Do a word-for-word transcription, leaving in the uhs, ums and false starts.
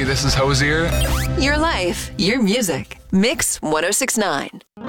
this is Hosier. Your life, your music. Mix ten sixty-nine.